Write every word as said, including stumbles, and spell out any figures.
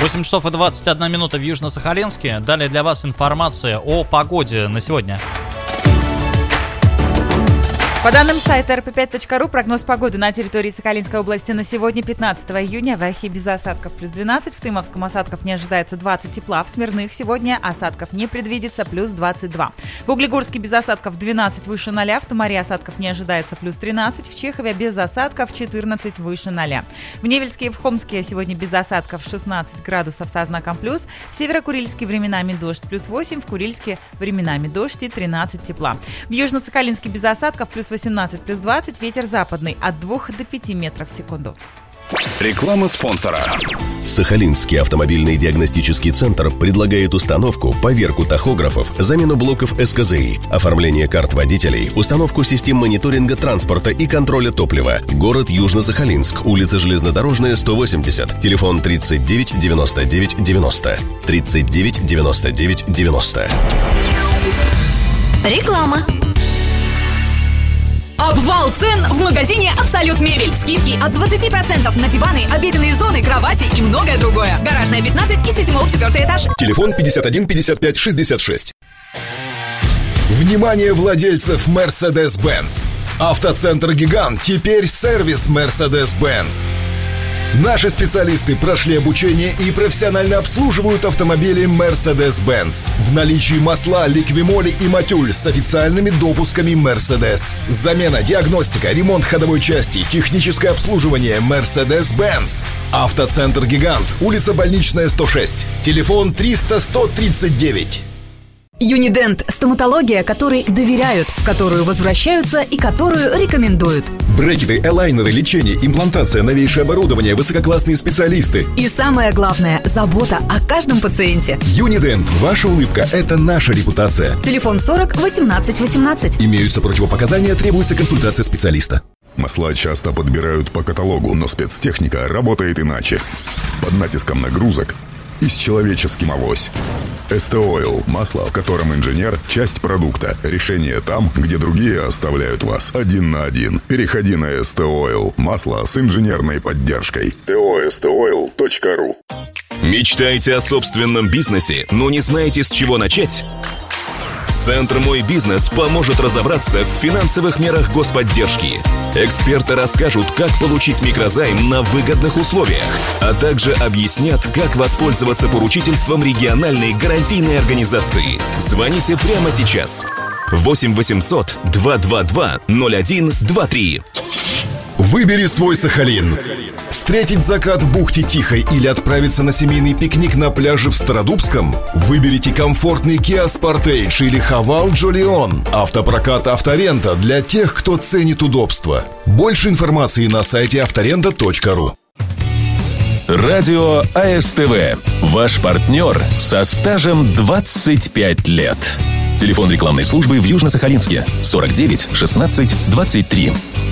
восемь часов и двадцать одна минута в Южно-Сахалинске. Далее для вас информация о погоде на сегодня. По данным сайта эр пэ пять точка ру, прогноз погоды на территории Сахалинской области на сегодня, пятнадцатого июня. В Ахе без осадков плюс двенадцать, в Тымовском осадков не ожидается двадцать тепла, в Смирных сегодня осадков не предвидится плюс двадцать два. В Углегорске без осадков двенадцать выше ноля, в Томаре осадков не ожидается плюс тринадцать, в Чехове без осадков четырнадцать выше ноля. В Невельске и в Хомске сегодня без осадков шестнадцать градусов со знаком плюс, в Северо-Курильске временами дождь плюс восемь, в Курильске временами дождь и тринадцать тепла. В Южно-Сахалинске без осадков плюс восемнадцать плюс двадцать, ветер западный от двух до пяти метров в секунду. Реклама спонсора. Сахалинский автомобильный диагностический центр предлагает установку, поверку тахографов, замену блоков эс ка зэ и, оформление карт водителей, установку систем мониторинга транспорта и контроля топлива. Город Южно-Сахалинск, улица Железнодорожная, сто восемьдесят, телефон тридцать девять девяносто девять девяносто, тридцать девять девяносто девять девяносто. Реклама. Обвал цен в магазине «Абсолют Мебель». Скидки от двадцати процентов на диваны, обеденные зоны, кровати и многое другое. Гаражная, пятнадцать и Ситимолл, четвертый этаж. Телефон пятьдесят один пятьдесят пять шестьдесят шесть. Внимание владельцев Mercedes-Benz. Автоцентр «Гигант» теперь сервис Mercedes-Benz. Наши специалисты прошли обучение и профессионально обслуживают автомобили Mercedes-Benz. В наличии масла, ликвимоли и матюль с официальными допусками Mercedes. Замена, диагностика, ремонт ходовой части, техническое обслуживание Mercedes-Benz. Автоцентр «Гигант», улица Больничная, сто шесть. Телефон триста сто тридцать девять. Юнидент – стоматология, которой доверяют, в которую возвращаются и которую рекомендуют. Брекеты, элайнеры, лечение, имплантация, новейшее оборудование, высококлассные специалисты. И самое главное – забота о каждом пациенте. Юнидент. Ваша улыбка – это наша репутация. Телефон сорок восемнадцать восемнадцать. Имеются противопоказания, требуется консультация специалиста. Масла часто подбирают по каталогу, но спецтехника работает иначе. Под натиском нагрузок и с человеческим авось. эс тэ Oil – масло, в котором инженер – часть продукта. Решение там, где другие оставляют вас один на один. Переходи на эс тэ Oil – масло с инженерной поддержкой. тэ о эс тэ ойл точка ру. Мечтаете о собственном бизнесе, но не знаете, с чего начать? Центр «Мой бизнес» поможет разобраться в финансовых мерах господдержки. Эксперты расскажут, как получить микрозайм на выгодных условиях, а также объяснят, как воспользоваться поручительством региональной гарантийной организации. Звоните прямо сейчас. восемь восемьсот два два два ноль один два три. Выбери свой Сахалин. Встретить закат в бухте Тихой или отправиться на семейный пикник на пляже в Стародубском? Выберите комфортный Kia Sportage или Haval Jolion. Автопрокат «Авторента» для тех, кто ценит удобство. Больше информации на сайте авторента точка ру. Радио а эс тэ вэ. Ваш партнер со стажем двадцать пять лет. Телефон рекламной службы в Южно-Сахалинске сорок девять шестнадцать двадцать три.